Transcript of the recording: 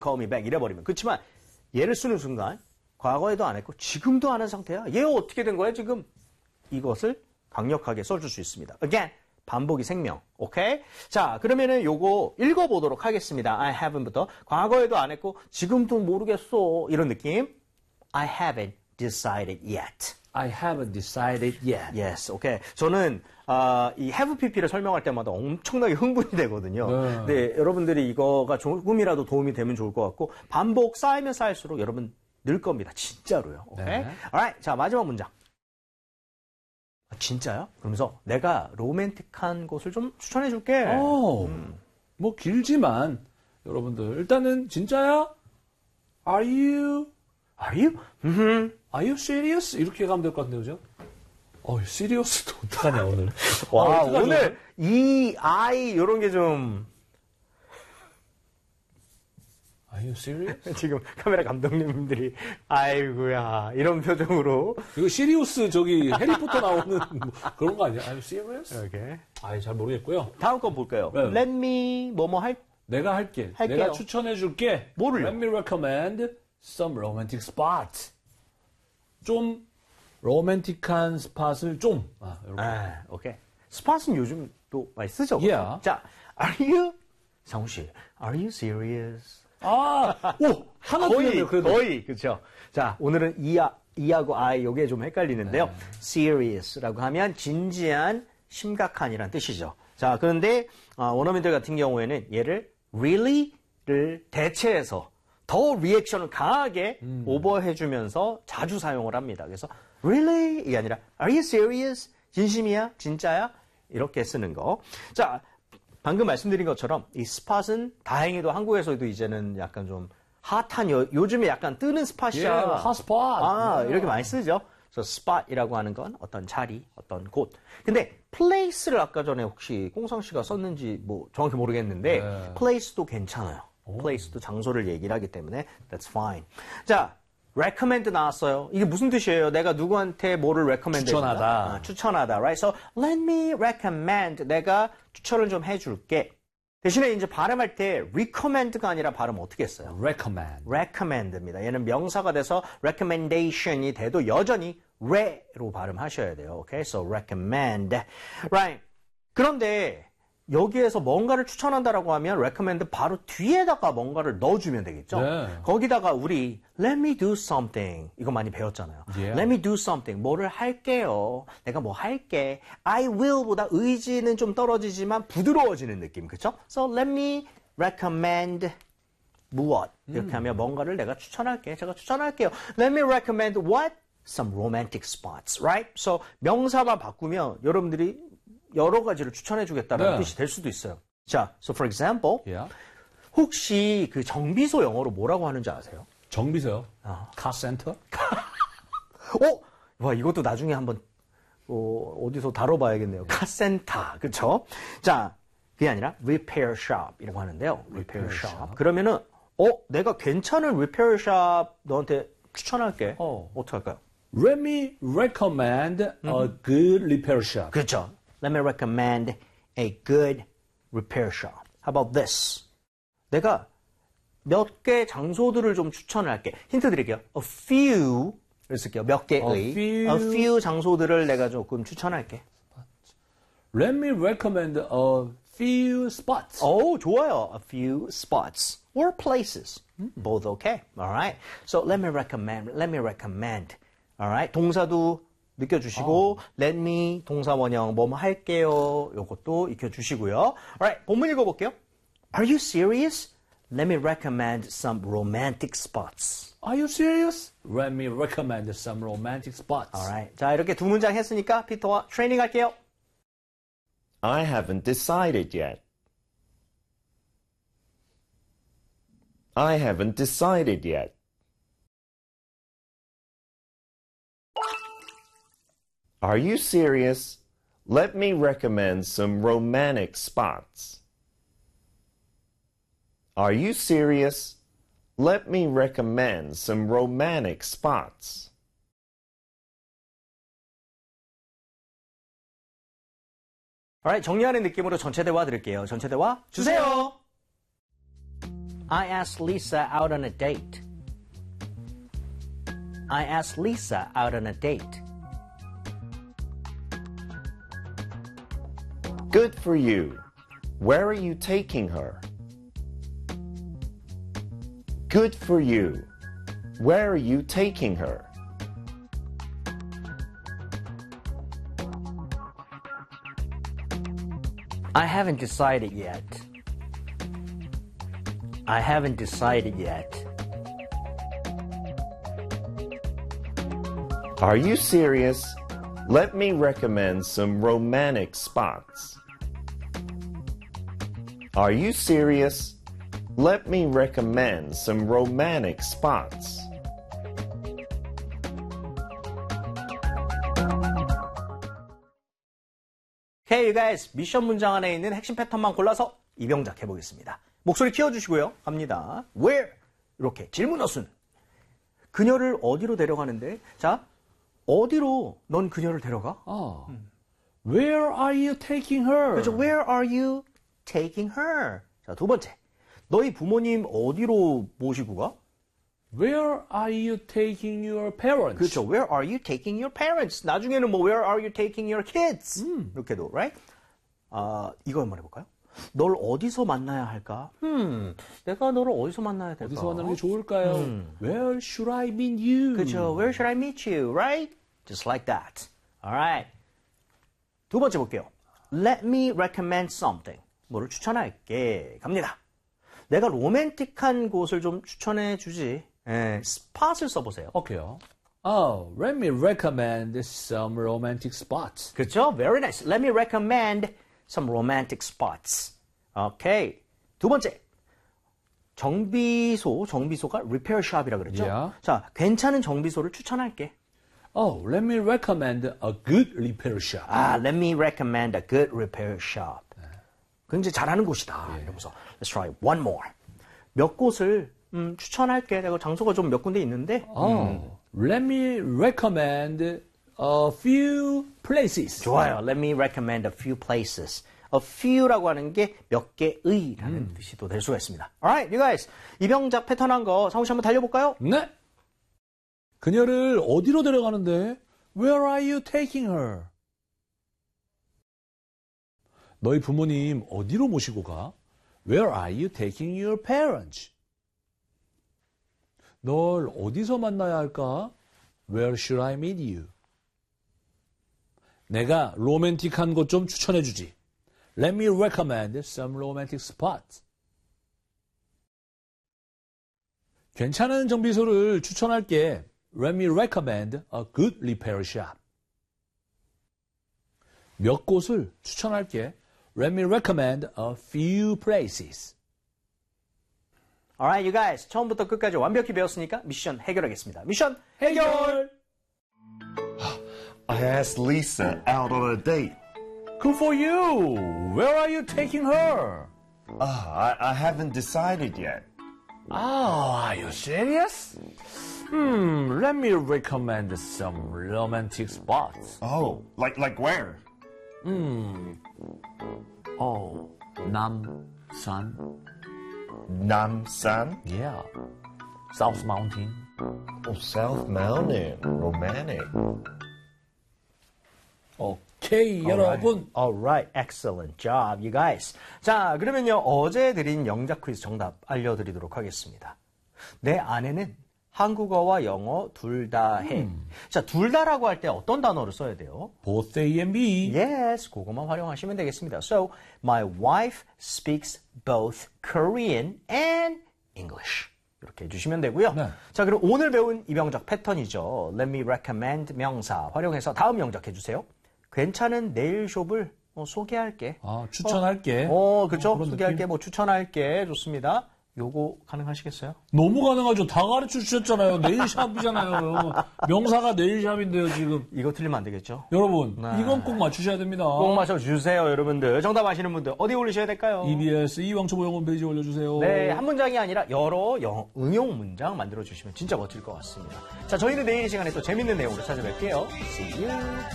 call me back 이래버리면. 그렇지만 얘를 쓰는 순간 과거에도 안 했고 지금도 안 한 상태야. 얘 어떻게 된 거야 지금? 이것을 강력하게 써줄 수 있습니다. Again, 반복이 생명. 오케이? 자, 그러면은 요거 읽어보도록 하겠습니다. I haven't부터. 과거에도 안 했고 지금도 모르겠어. 이런 느낌. I haven't decided yet. I haven't decided yet. Yes, 오케이. 저는 이 have pp를 설명할 때마다 엄청나게 흥분이 되거든요. 네, 여러분들이 이거가 조금이라도 도움이 되면 좋을 것 같고 반복 쌓이면 쌓일수록 여러분 늘 겁니다. 진짜로요. 오케이? 네. Alright, 자 마지막 문장. 진짜요? 그러면서 내가 로맨틱한 곳을 좀 추천해 줄게. 뭐 길지만 여러분들 일단은 진짜야? Are you serious? 이렇게 가면 될 것 같은데 그죠? serious도 어떡하냐 오늘. 와, 어떡하죠, 오늘 이 I 요런 게 좀 Are you serious? 지금 카메라 감독님들이 아이고야 이런 표정으로 이거 시리우스 저기 해리포터 나오는 뭐 그런 거 아니야? Are you serious? 이렇게. 잘 모르겠고요. 다음 거 볼까요? 네. Let me 뭐뭐 내가 할게. 할게요. 내가 추천해 줄게. 뭐를요? Let me recommend some romantic spots. 좀 로맨틱한 스팟을 좀. 이렇게. 오케이. 스팟은 요즘 또 많이 쓰죠. Yeah. 자, 상우 씨, are you serious? 하나 틀렸네요, 그래도. 거의, 그렇죠. 자, 오늘은 이하고 I, 요게 좀 헷갈리는데요. serious라고 하면 진지한, 심각한이란 뜻이죠. 자, 그런데 원어민들 같은 경우에는 얘를 really를 대체해서 더 리액션을 강하게 오버해주면서 자주 사용을 합니다. 그래서 really? 이게 아니라 are you serious? 진심이야? 진짜야? 이렇게 쓰는 거. 자, 방금 말씀드린 것처럼 이 스팟은 다행히도 한국에서도 이제는 약간 좀 핫한 요즘에 약간 뜨는 스팟이야. Yeah, hot spot. 이렇게 많이 쓰죠. 그래서 spot이라고 하는 건 어떤 자리, 어떤 곳. 근데 place를 아까 전에 혹시 꽁상 씨가 썼는지 뭐 정확히 모르겠는데 place도 괜찮아요. place도 장소를 얘기를 하기 때문에 that's fine. 자, recommend 나왔어요. 이게 무슨 뜻이에요? 내가 누구한테 뭐를 recommend 추천하다. 추천하다. Right? So let me recommend. 내가 추천을 좀 해줄게. 대신에 이제 발음할 때 recommend가 아니라 발음 어떻게 했어요? recommend입니다. 얘는 명사가 돼서 recommendation이 돼도 여전히 re로 발음하셔야 돼요. Okay? So recommend. Right. 그런데 여기에서 뭔가를 추천한다라고 하면 recommend 바로 뒤에다가 뭔가를 넣어주면 되겠죠? 네. 거기다가 우리 let me do something 이거 많이 배웠잖아요. Yeah. let me do something 뭐를 할게요. 내가 뭐 할게. I will보다 의지는 좀 떨어지지만 부드러워지는 느낌, 그렇죠? So let me recommend 무엇 이렇게 하면 뭔가를 내가 추천할게. 제가 추천할게요. Let me recommend what? Some romantic spots, right? So 명사만 바꾸면 여러분들이 여러 가지를 추천해 주겠다는 뜻이 될 수도 있어요. 자, so for example, 혹시 그 정비소 영어로 뭐라고 하는지 아세요? 정비서요? 카센터? 와, 이것도 나중에 한번 어디서 다뤄봐야겠네요. 카센터, 그렇죠? 자, 그게 아니라 repair shop이라고 하는데요. repair shop. 그러면은 내가 괜찮은 repair shop 너한테 추천할게. 어떻게 할까요? Let me recommend a good repair shop. 그렇죠. Let me recommend a good repair shop. How about this? 내가 몇 개 장소들을 좀 추천을 할게. 힌트 드릴게요. A few를 쓸게요. 몇 개의. A few 장소들을 내가 조금 추천할게. Let me recommend a few spots. 좋아요. A few spots or places. Both okay. All right. So let me recommend. All right. 동사도 느껴주시고 let me 동사 원형 뭐뭐 할게요. 요것도 익혀주시고요. Alright, 본문 읽어볼게요. Are you serious? Let me recommend some romantic spots. Are you serious? Let me recommend some romantic spots. Alright, 자 이렇게 두 문장 했으니까 피터와 트레이닝 할게요. I haven't decided yet. I haven't decided yet. Are you serious? Let me recommend some romantic spots. Are you serious? Let me recommend some romantic spots. Alright, 정리하는 느낌으로 전체 대화 들을게요. 전체 대화 주세요. I asked Lisa out on a date. I asked Lisa out on a date. Good for you. Where are you taking her? Good for you. Where are you taking her? I haven't decided yet. I haven't decided yet. Are you serious? Let me recommend some romantic spots. Are you serious? Let me recommend some romantic spots. Okay, you guys. 미션 문장 안에 있는 핵심 패턴만 골라서 입영작 해보겠습니다. 목소리 키워주시고요. 갑니다. Where? 이렇게 질문어순. 그녀를 어디로 데려가는데? 자, 어디로 넌 그녀를 데려가? Where are you taking her? 그렇죠. Where are you taking her? 자, 두 번째. 너희 부모님 어디로 모시고 가? Where are you taking your parents? 그렇죠. Where are you taking your parents? 나중에는 뭐 Where are you taking your kids? 이렇게도, right? 이거 한번 해볼까요? 널 어디서 만나야 할까? 내가 너를 어디서 만나야 될까? 어디서 만나는 게 좋을까요? Where should I meet you? 그렇죠. Where should I meet you? Right? Just like that. Alright. 두 번째 볼게요. Let me recommend something. 뭐를 추천할게. 갑니다. 내가 로맨틱한 곳을 좀 추천해 주지. 스팟을 써보세요. 오케이요. Oh, let me recommend some romantic spots. 그렇죠? Very nice. Let me recommend some romantic spots. 오케이. 두 번째. 정비소가 repair shop이라 그랬죠? Yeah. 자, 괜찮은 정비소를 추천할게. Oh, let me recommend a good repair shop. Let me recommend a good repair shop. 굉장히 잘하는 곳이다. 이러면서 Let's try one more. 몇 곳을 추천할게. 내가 장소가 좀 몇 군데 있는데. Let me recommend a few places. 좋아요. Let me recommend a few places. A few라고 하는 게 몇 개의라는 뜻이 또 될 수가 있습니다. Alright, you guys. 입영작 패턴 한 거 상우 씨 한번 달려볼까요? 네. 그녀를 어디로 데려가는데? Where are you taking her? 너희 부모님 어디로 모시고 가? Where are you taking your parents? 널 어디서 만나야 할까? Where should I meet you? 내가 로맨틱한 곳 좀 추천해 주지. Let me recommend some romantic spots. 괜찮은 정비소를 추천할게. Let me recommend a good repair shop. 몇 곳을 추천할게. Let me recommend a few places. Alright, you guys. 처음부터 끝까지 완벽히 배웠으니까 미션 해결하겠습니다. 미션 해결! I asked Lisa out on a date. Good for you. Where are you taking her? I haven't decided yet. Oh, are you serious? Let me recommend some romantic spots. Oh, like where? Oh, Namsan. Namsan? Yeah. South Mountain. Oh, South Mountain. Romantic. 오케이, 여러분. Alright, excellent job, you guys. 자, 그러면요, 어제 드린 영작 퀴즈 정답 알려드리도록 하겠습니다. 내 아내는 한국어와 영어 둘 다 해. 자, 둘 다라고 할 때 어떤 단어를 써야 돼요? Both A and B. Yes, 그거만 활용하시면 되겠습니다. So, my wife speaks both Korean and English. 이렇게 해주시면 되고요. 네. 자, 그럼 오늘 배운 입영작 패턴이죠. Let me recommend 명사 활용해서 다음 영작 해주세요. 괜찮은 네일숍을 소개할게. 추천할게. 그렇죠. 그런 소개할게, 느낌? 뭐 추천할게. 좋습니다. 요거 가능하시겠어요? 너무 가능하죠. 다 가르쳐 주셨잖아요. 네일샵이잖아요. 명사가 네일샵인데요, 지금. 이거 틀리면 안 되겠죠? 여러분, 네. 이건 꼭 맞추셔야 됩니다. 꼭 맞춰주세요, 여러분들. 정답 아시는 분들 어디 올리셔야 될까요? EBS 이왕초보 영어 홈페이지 올려주세요. 네, 한 문장이 아니라 여러 응용 문장 만들어주시면 진짜 멋질 것 같습니다. 자, 저희는 내일 이 시간에 또 재밌는 내용으로 찾아뵐게요. See you.